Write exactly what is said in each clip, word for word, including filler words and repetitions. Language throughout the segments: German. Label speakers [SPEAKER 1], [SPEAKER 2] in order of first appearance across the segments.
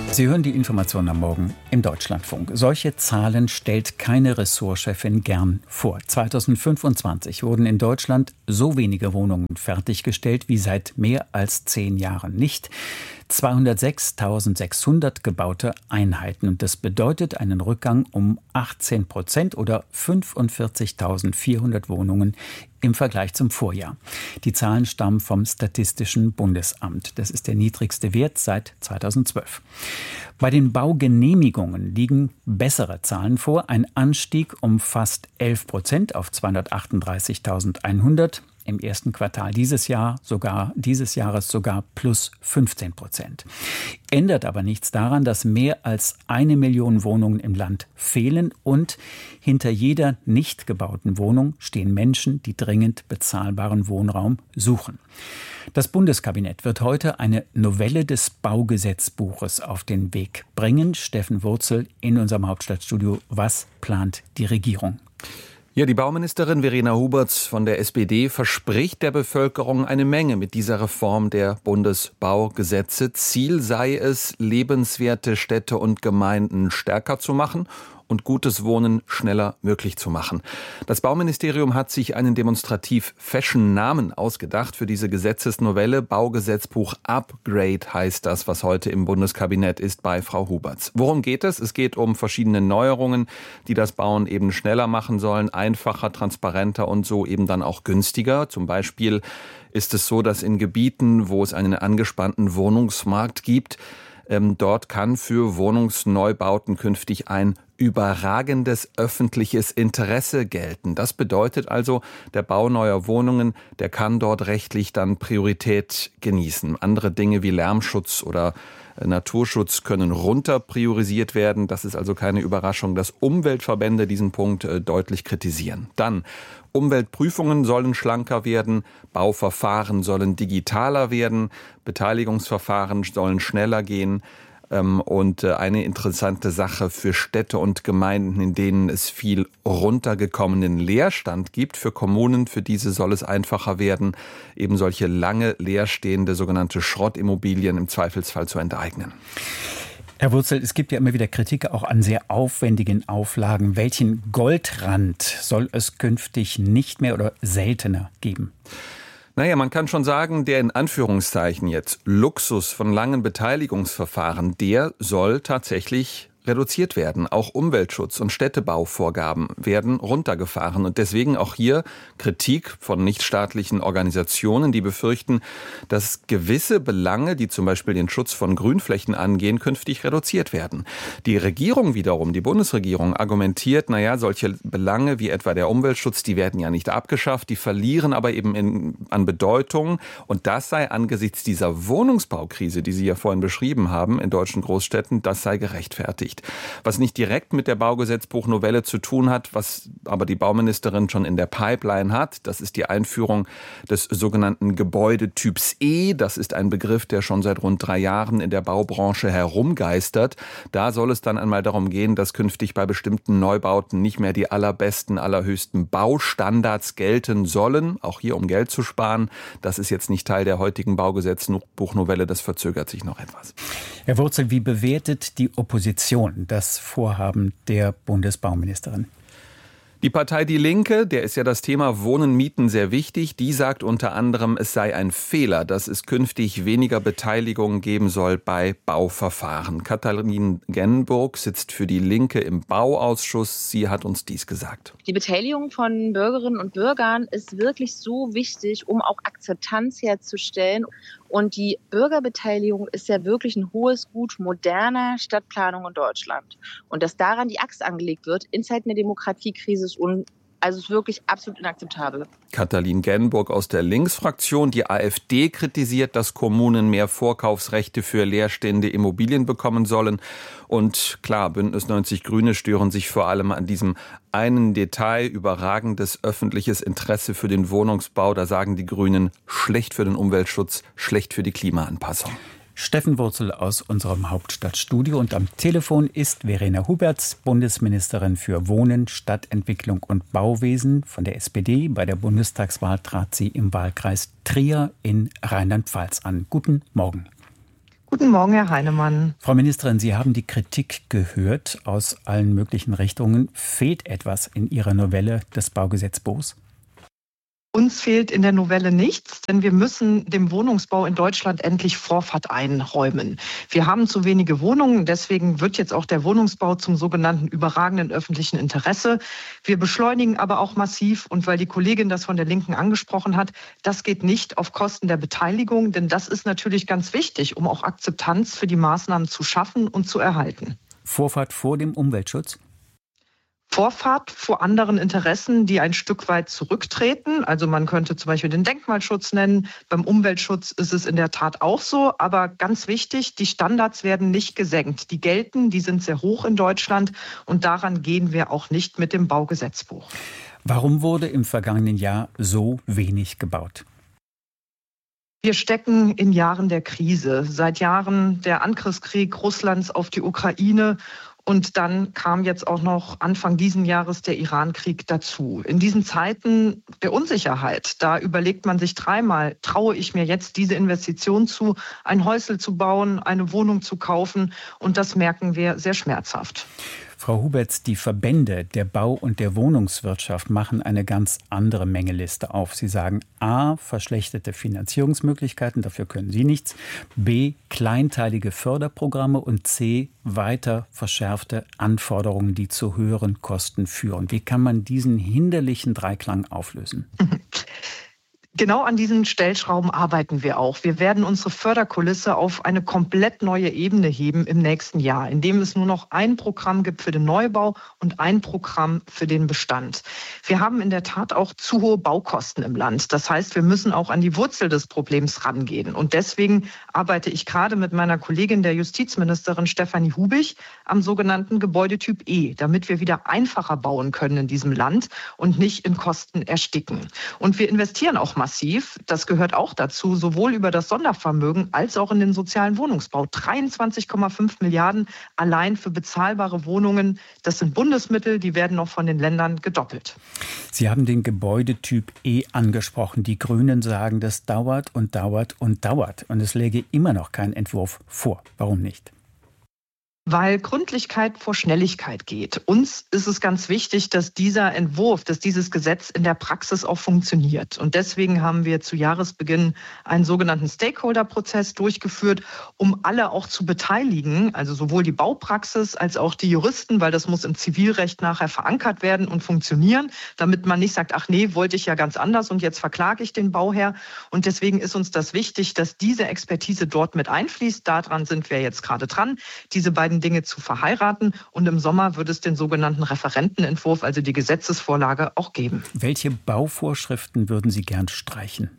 [SPEAKER 1] Sie hören die Informationen am Morgen im Deutschlandfunk. Solche Zahlen stellt keine Ressortchefin gern vor. zweitausendfünfundzwanzig wurden in Deutschland so wenige Wohnungen fertiggestellt wie seit mehr als zehn Jahren nicht. zweihundertsechstausendsechshundert gebaute Einheiten. Und das bedeutet einen Rückgang um achtzehn Prozent oder fünfundvierzigtausendvierhundert Wohnungen im Vergleich zum Vorjahr. Die Zahlen stammen vom Statistischen Bundesamt. Das ist der niedrigste Wert seit zweitausendzwölf. Bei den Baugenehmigungen liegen bessere Zahlen vor. Ein Anstieg um fast elf Prozent auf zweihundertachtunddreißigtausendeinhundert. Im ersten Quartal dieses Jahr sogar, dieses Jahres sogar plus fünfzehn Prozent. Ändert aber nichts daran, dass mehr als eine Million Wohnungen im Land fehlen und hinter jeder nicht gebauten Wohnung stehen Menschen, die dringend bezahlbaren Wohnraum suchen. Das Bundeskabinett wird heute eine Novelle des Baugesetzbuches auf den Weg bringen. Steffen Wurzel in unserem Hauptstadtstudio. Was plant die Regierung?
[SPEAKER 2] Ja, die Bauministerin Verena Huberts von der S P D verspricht der Bevölkerung eine Menge mit dieser Reform der Bundesbaugesetze. Ziel sei es, lebenswerte Städte und Gemeinden stärker zu machen und gutes Wohnen schneller möglich zu machen. Das Bauministerium hat sich einen demonstrativ fashion Namen ausgedacht für diese Gesetzesnovelle. Baugesetzbuch Upgrade heißt das, was heute im Bundeskabinett ist bei Frau Huberts. Worum geht es? Es geht um verschiedene Neuerungen, die das Bauen eben schneller machen sollen, einfacher, transparenter und so eben dann auch günstiger. Zum Beispiel ist es so, dass in Gebieten, wo es einen angespannten Wohnungsmarkt gibt, ähm, dort kann für Wohnungsneubauten künftig ein überragendes öffentliches Interesse gelten. Das bedeutet also, der Bau neuer Wohnungen, der kann dort rechtlich dann Priorität genießen. Andere Dinge wie Lärmschutz oder Naturschutz können runter priorisiert werden. Das ist also keine Überraschung, dass Umweltverbände diesen Punkt deutlich kritisieren. Dann Umweltprüfungen sollen schlanker werden, Bauverfahren sollen digitaler werden, Beteiligungsverfahren sollen schneller gehen. Und eine interessante Sache für Städte und Gemeinden, in denen es viel runtergekommenen Leerstand gibt. Für Kommunen, für diese soll es einfacher werden, eben solche lange leerstehende sogenannte Schrottimmobilien im Zweifelsfall zu enteignen.
[SPEAKER 1] Herr Wurzel, es gibt ja immer wieder Kritik auch an sehr aufwendigen Auflagen. Welchen Goldrand soll es künftig nicht mehr oder seltener geben?
[SPEAKER 2] Naja, man kann schon sagen, der in Anführungszeichen jetzt Luxus von langen Beteiligungsverfahren, der soll tatsächlich reduziert werden. Auch Umweltschutz- und Städtebauvorgaben werden runtergefahren. Und deswegen auch hier Kritik von nichtstaatlichen Organisationen, die befürchten, dass gewisse Belange, die zum Beispiel den Schutz von Grünflächen angehen, künftig reduziert werden. Die Regierung wiederum, die Bundesregierung, argumentiert, naja, solche Belange wie etwa der Umweltschutz, die werden ja nicht abgeschafft, die verlieren aber eben in, an Bedeutung. Und das sei angesichts dieser Wohnungsbaukrise, die Sie ja vorhin beschrieben haben, in deutschen Großstädten, das sei gerechtfertigt. Was nicht direkt mit der Baugesetzbuchnovelle zu tun hat, was aber die Bauministerin schon in der Pipeline hat, das ist die Einführung des sogenannten Gebäudetyps E. Das ist ein Begriff, der schon seit rund drei Jahren in der Baubranche herumgeistert. Da soll es dann einmal darum gehen, dass künftig bei bestimmten Neubauten nicht mehr die allerbesten, allerhöchsten Baustandards gelten sollen, auch hier um Geld zu sparen. Das ist jetzt nicht Teil der heutigen Baugesetzbuchnovelle, das verzögert sich noch etwas.
[SPEAKER 1] Herr Wurzel, wie bewertet die Opposition das Vorhaben der Bundesbauministerin?
[SPEAKER 2] Die Partei Die Linke, der ist ja das Thema Wohnen, Mieten sehr wichtig, die sagt unter anderem, es sei ein Fehler, dass es künftig weniger Beteiligung geben soll bei Bauverfahren. Katalin Genburg sitzt für Die Linke im Bauausschuss. Sie hat uns dies gesagt.
[SPEAKER 3] Die Beteiligung von Bürgerinnen und Bürgern ist wirklich so wichtig, um auch Akzeptanz herzustellen. Und die Bürgerbeteiligung ist ja wirklich ein hohes Gut moderner Stadtplanung in Deutschland. Und dass daran die Axt angelegt wird in Zeiten der Demokratiekrise ist un- also ist wirklich absolut inakzeptabel.
[SPEAKER 2] Katalin Genburg aus der Linksfraktion. Die AfD kritisiert, dass Kommunen mehr Vorkaufsrechte für leerstehende Immobilien bekommen sollen. Und klar, Bündnis neunzig Grüne stören sich vor allem an diesem einen Detail, überragendes öffentliches Interesse für den Wohnungsbau. Da sagen die Grünen, schlecht für den Umweltschutz, schlecht für die Klimaanpassung.
[SPEAKER 1] Steffen Wurzel aus unserem Hauptstadtstudio. Und am Telefon ist Verena Huberts, Bundesministerin für Wohnen, Stadtentwicklung und Bauwesen von der S P D. Bei der Bundestagswahl trat sie im Wahlkreis Trier in Rheinland-Pfalz an. Guten Morgen.
[SPEAKER 4] Guten Morgen, Herr Heinemann.
[SPEAKER 1] Frau Ministerin, Sie haben die Kritik gehört aus allen möglichen Richtungen. Fehlt etwas in Ihrer Novelle des Baugesetzbuchs?
[SPEAKER 4] Uns fehlt in der Novelle nichts, denn wir müssen dem Wohnungsbau in Deutschland endlich Vorfahrt einräumen. Wir haben zu wenige Wohnungen, deswegen wird jetzt auch der Wohnungsbau zum sogenannten überragenden öffentlichen Interesse. Wir beschleunigen aber auch massiv, und weil die Kollegin das von der Linken angesprochen hat, das geht nicht auf Kosten der Beteiligung, denn das ist natürlich ganz wichtig, um auch Akzeptanz für die Maßnahmen zu schaffen und zu erhalten.
[SPEAKER 1] Vorfahrt vor dem Umweltschutz?
[SPEAKER 4] Vorfahrt vor anderen Interessen, die ein Stück weit zurücktreten. Also man könnte zum Beispiel den Denkmalschutz nennen. Beim Umweltschutz ist es in der Tat auch so. Aber ganz wichtig, die Standards werden nicht gesenkt. Die gelten, die sind sehr hoch in Deutschland. Und daran gehen wir auch nicht mit dem Baugesetzbuch.
[SPEAKER 1] Warum wurde im vergangenen Jahr so wenig gebaut?
[SPEAKER 4] Wir stecken in Jahren der Krise. Seit Jahren der Angriffskrieg Russlands auf die Ukraine. Und dann kam jetzt auch noch Anfang diesen Jahres der Iran-Krieg dazu. In diesen Zeiten der Unsicherheit, da überlegt man sich dreimal, traue ich mir jetzt diese Investition zu, ein Häusl zu bauen, eine Wohnung zu kaufen? Und das merken wir sehr schmerzhaft.
[SPEAKER 1] Frau Huberts, die Verbände der Bau- und der Wohnungswirtschaft machen eine ganz andere Mengeliste auf. Sie sagen A, verschlechterte Finanzierungsmöglichkeiten, dafür können sie nichts, B, kleinteilige Förderprogramme und C, weiter verschärfte Anforderungen, die zu höheren Kosten führen. Wie kann man diesen hinderlichen Dreiklang auflösen?
[SPEAKER 4] Genau an diesen Stellschrauben arbeiten wir auch. Wir werden unsere Förderkulisse auf eine komplett neue Ebene heben im nächsten Jahr, indem es nur noch ein Programm gibt für den Neubau und ein Programm für den Bestand. Wir haben in der Tat auch zu hohe Baukosten im Land. Das heißt, wir müssen auch an die Wurzel des Problems rangehen. Und deswegen arbeite ich gerade mit meiner Kollegin, der Justizministerin Stefanie Hubig, am sogenannten Gebäudetyp E, damit wir wieder einfacher bauen können in diesem Land und nicht in Kosten ersticken. Und wir investieren auch massiv. Das gehört auch dazu, sowohl über das Sondervermögen als auch in den sozialen Wohnungsbau. dreiundzwanzig Komma fünf Milliarden allein für bezahlbare Wohnungen. Das sind Bundesmittel, die werden noch von den Ländern gedoppelt.
[SPEAKER 1] Sie haben den Gebäudetyp E angesprochen. Die Grünen sagen, das dauert und dauert und dauert. Und es läge immer noch kein Entwurf vor. Warum nicht?
[SPEAKER 4] Weil Gründlichkeit vor Schnelligkeit geht. Uns ist es ganz wichtig, dass dieser Entwurf, dass dieses Gesetz in der Praxis auch funktioniert. Und deswegen haben wir zu Jahresbeginn einen sogenannten Stakeholder-Prozess durchgeführt, um alle auch zu beteiligen, also sowohl die Baupraxis als auch die Juristen, weil das muss im Zivilrecht nachher verankert werden und funktionieren, damit man nicht sagt, ach nee, wollte ich ja ganz anders und jetzt verklage ich den Bauherr. Und deswegen ist uns das wichtig, dass diese Expertise dort mit einfließt. Daran sind wir jetzt gerade dran, diese beiden Dinge zu verheiraten. Und im Sommer wird es den sogenannten Referentenentwurf, also die Gesetzesvorlage, auch geben.
[SPEAKER 1] Welche Bauvorschriften würden Sie gern streichen?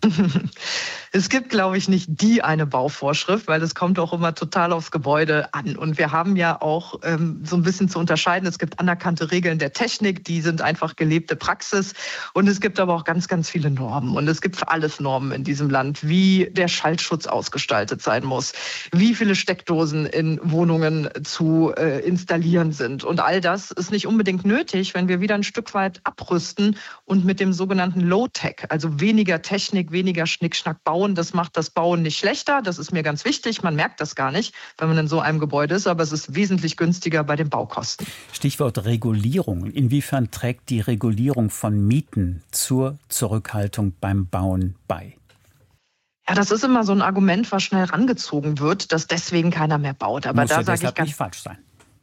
[SPEAKER 4] Es gibt, glaube ich, nicht die eine Bauvorschrift, weil es kommt auch immer total aufs Gebäude an. Und wir haben ja auch ähm, so ein bisschen zu unterscheiden. Es gibt anerkannte Regeln der Technik, die sind einfach gelebte Praxis. Und es gibt aber auch ganz, ganz viele Normen. Und es gibt für alles Normen in diesem Land, wie der Schallschutz ausgestaltet sein muss, wie viele Steckdosen in Wohnungen zu äh, installieren sind. Und all das ist nicht unbedingt nötig, wenn wir wieder ein Stück weit abrüsten und mit dem sogenannten Low-Tech, also weniger Technik, weniger Schnickschnack bauen. Das macht das Bauen nicht schlechter. Das ist mir ganz wichtig. Man merkt das gar nicht, wenn man in so einem Gebäude ist, aber es ist wesentlich günstiger bei den Baukosten.
[SPEAKER 1] Stichwort Regulierung. Inwiefern trägt die Regulierung von Mieten zur Zurückhaltung beim Bauen bei?
[SPEAKER 4] Ja, das ist immer so ein Argument, was schnell rangezogen wird, dass deswegen keiner mehr baut. Aber
[SPEAKER 1] Muss
[SPEAKER 4] da
[SPEAKER 1] ja
[SPEAKER 4] sage ich
[SPEAKER 1] deshalb
[SPEAKER 4] ganz
[SPEAKER 1] nicht falsch sein.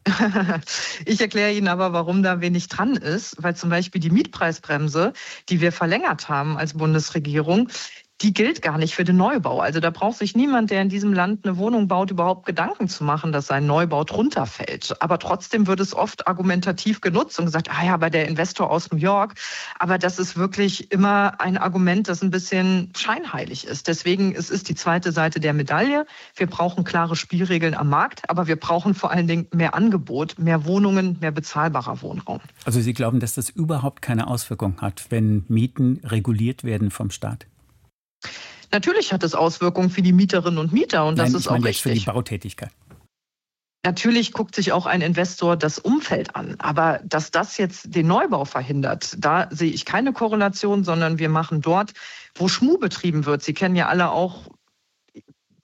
[SPEAKER 4] Ich erkläre Ihnen aber, warum da wenig dran ist, weil zum Beispiel die Mietpreisbremse, die wir verlängert haben als Bundesregierung, die gilt gar nicht für den Neubau. Also da braucht sich niemand, der in diesem Land eine Wohnung baut, überhaupt Gedanken zu machen, dass sein Neubau drunter fällt. Aber trotzdem wird es oft argumentativ genutzt und gesagt, ah ja, aber der Investor aus New York. Aber das ist wirklich immer ein Argument, das ein bisschen scheinheilig ist. Deswegen es ist die zweite Seite der Medaille. Wir brauchen klare Spielregeln am Markt, aber wir brauchen vor allen Dingen mehr Angebot, mehr Wohnungen, mehr bezahlbarer Wohnraum.
[SPEAKER 1] Also Sie glauben, dass das überhaupt keine Auswirkung hat, wenn Mieten reguliert werden vom Staat?
[SPEAKER 4] Natürlich hat es Auswirkungen für die Mieterinnen und Mieter und das
[SPEAKER 1] Nein,
[SPEAKER 4] ist
[SPEAKER 1] ich meine
[SPEAKER 4] auch
[SPEAKER 1] jetzt für die
[SPEAKER 4] richtig.
[SPEAKER 1] Bautätigkeit.
[SPEAKER 4] Natürlich guckt sich auch ein Investor das Umfeld an. Aber dass das jetzt den Neubau verhindert, da sehe ich keine Korrelation, sondern wir machen dort, wo Schmuh betrieben wird. Sie kennen ja alle auch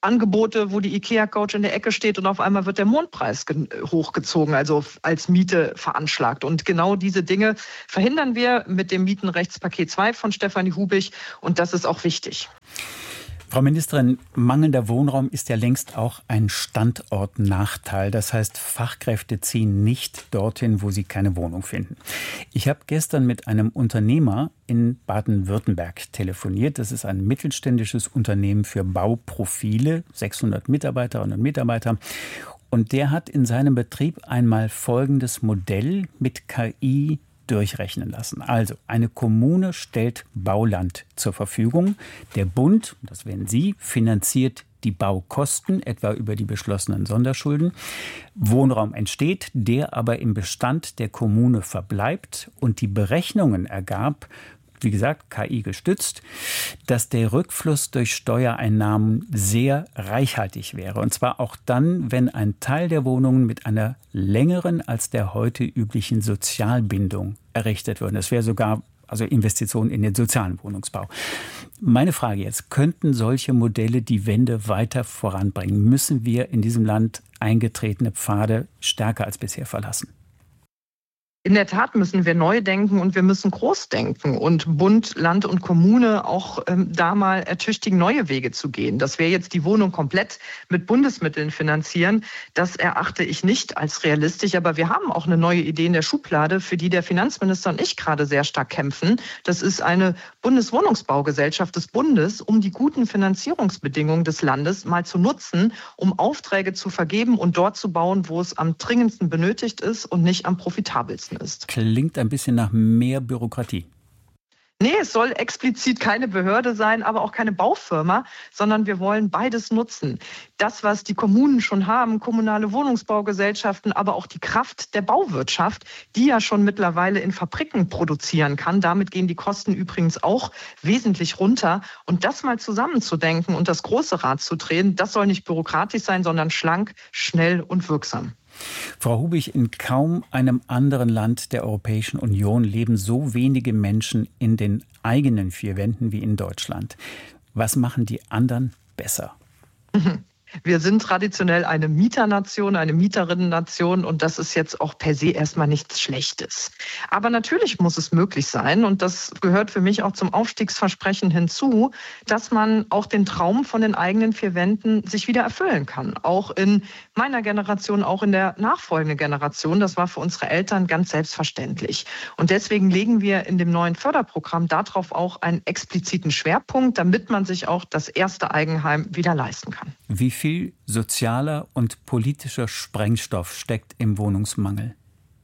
[SPEAKER 4] Angebote, wo die IKEA-Couch in der Ecke steht und auf einmal wird der Mondpreis hochgezogen, also als Miete veranschlagt. Und genau diese Dinge verhindern wir mit dem Mietenrechtspaket zwei von Stefanie Hubich und das ist auch wichtig.
[SPEAKER 1] Frau Ministerin, mangelnder Wohnraum ist ja längst auch ein Standortnachteil. Das heißt, Fachkräfte ziehen nicht dorthin, wo sie keine Wohnung finden. Ich habe gestern mit einem Unternehmer in Baden-Württemberg telefoniert. Das ist ein mittelständisches Unternehmen für Bauprofile, sechshundert Mitarbeiterinnen und Mitarbeiter. Und der hat in seinem Betrieb einmal folgendes Modell mit K I durchrechnen lassen. Also eine Kommune stellt Bauland zur Verfügung. Der Bund, das wären Sie, finanziert die Baukosten, etwa über die beschlossenen Sonderschulden. Wohnraum entsteht, der aber im Bestand der Kommune verbleibt. Und die Berechnungen ergab, wie gesagt, K I gestützt, dass der Rückfluss durch Steuereinnahmen sehr reichhaltig wäre. Und zwar auch dann, wenn ein Teil der Wohnungen mit einer längeren als der heute üblichen Sozialbindung errichtet würden. Das wäre sogar also Investitionen in den sozialen Wohnungsbau. Meine Frage jetzt, könnten solche Modelle die Wende weiter voranbringen? Müssen wir in diesem Land eingetretene Pfade stärker als bisher verlassen?
[SPEAKER 4] In der Tat müssen wir neu denken und wir müssen groß denken und Bund, Land und Kommune auch ähm, da mal ertüchtigen, neue Wege zu gehen. Dass wir jetzt die Wohnung komplett mit Bundesmitteln finanzieren, das erachte ich nicht als realistisch. Aber wir haben auch eine neue Idee in der Schublade, für die der Finanzminister und ich gerade sehr stark kämpfen. Das ist eine Bundeswohnungsbaugesellschaft des Bundes, um die guten Finanzierungsbedingungen des Landes mal zu nutzen, um Aufträge zu vergeben und dort zu bauen, wo es am dringendsten benötigt ist und nicht am profitabelsten ist.
[SPEAKER 1] Klingt ein bisschen nach mehr Bürokratie.
[SPEAKER 4] Nee, es soll explizit keine Behörde sein, aber auch keine Baufirma, sondern wir wollen beides nutzen. Das, was die Kommunen schon haben, kommunale Wohnungsbaugesellschaften, aber auch die Kraft der Bauwirtschaft, die ja schon mittlerweile in Fabriken produzieren kann. Damit gehen die Kosten übrigens auch wesentlich runter. Und das mal zusammenzudenken und das große Rad zu drehen, das soll nicht bürokratisch sein, sondern schlank, schnell und wirksam.
[SPEAKER 1] Frau Hubich, in kaum einem anderen Land der Europäischen Union leben so wenige Menschen in den eigenen vier Wänden wie in Deutschland. Was machen die anderen besser?
[SPEAKER 4] Wir sind traditionell eine Mieternation, eine Mieterinnennation und das ist jetzt auch per se erstmal nichts Schlechtes. Aber natürlich muss es möglich sein und das gehört für mich auch zum Aufstiegsversprechen hinzu, dass man auch den Traum von den eigenen vier Wänden sich wieder erfüllen kann. Auch in meiner Generation, auch in der nachfolgenden Generation. Das war für unsere Eltern ganz selbstverständlich. Und deswegen legen wir in dem neuen Förderprogramm darauf auch einen expliziten Schwerpunkt, damit man sich auch das erste Eigenheim wieder leisten kann.
[SPEAKER 1] Wie viel sozialer und politischer Sprengstoff steckt im Wohnungsmangel?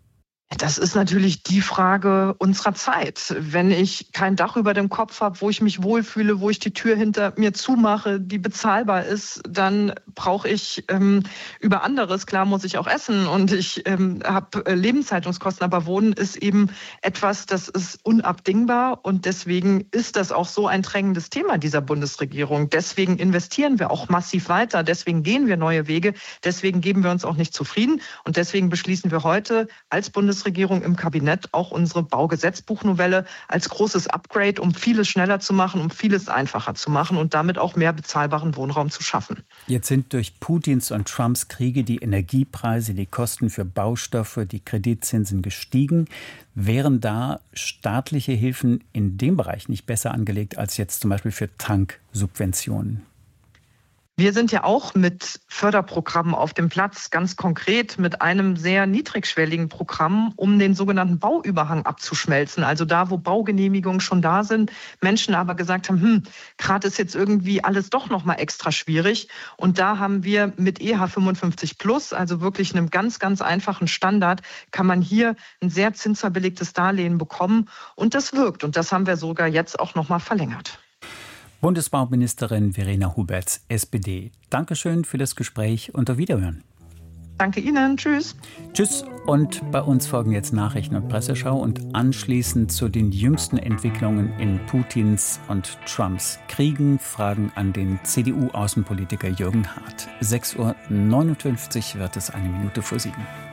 [SPEAKER 4] Das ist natürlich die Frage unserer Zeit. Wenn ich kein Dach über dem Kopf habe, wo ich mich wohlfühle, wo ich die Tür hinter mir zumache, die bezahlbar ist, dann brauche ich ähm, über anderes. Klar muss ich auch essen und ich ähm, habe äh, Lebenshaltungskosten, aber Wohnen ist eben etwas, das ist unabdingbar und deswegen ist das auch so ein drängendes Thema dieser Bundesregierung. Deswegen investieren wir auch massiv weiter, deswegen gehen wir neue Wege, deswegen geben wir uns auch nicht zufrieden und deswegen beschließen wir heute als Bundesregierung Regierung im Kabinett auch unsere Baugesetzbuchnovelle als großes Upgrade, um vieles schneller zu machen, um vieles einfacher zu machen und damit auch mehr bezahlbaren Wohnraum zu schaffen.
[SPEAKER 1] Jetzt sind durch Putins und Trumps Kriege die Energiepreise, die Kosten für Baustoffe, die Kreditzinsen gestiegen. Wären da staatliche Hilfen in dem Bereich nicht besser angelegt als jetzt zum Beispiel für Tanksubventionen?
[SPEAKER 4] Wir sind ja auch mit Förderprogrammen auf dem Platz, ganz konkret mit einem sehr niedrigschwelligen Programm, um den sogenannten Bauüberhang abzuschmelzen. Also da, wo Baugenehmigungen schon da sind, Menschen aber gesagt haben, hm, gerade ist jetzt irgendwie alles doch noch mal extra schwierig. Und da haben wir mit E H fünfundfünfzig plus, also wirklich einem ganz, ganz einfachen Standard, kann man hier ein sehr zinsverbilligtes Darlehen bekommen. Und das wirkt. Und das haben wir sogar jetzt auch noch mal verlängert.
[SPEAKER 1] Bundesbauministerin Verena Huberts, S P D. Dankeschön für das Gespräch und auf Wiederhören.
[SPEAKER 4] Danke Ihnen. Tschüss.
[SPEAKER 1] Tschüss. Und bei uns folgen jetzt Nachrichten und Presseschau und anschließend zu den jüngsten Entwicklungen in Putins und Trumps Kriegen Fragen an den C D U-Außenpolitiker Jürgen Hart. sechs Uhr neunundfünfzig wird es eine Minute vor sieben.